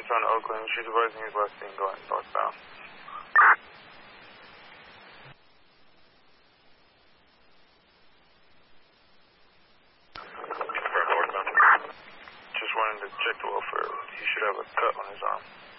Anton Oakland. She's advising he's last seen going northbound. Confirm northbound. Just wanted to check the welfare. He should have a cut on his arm.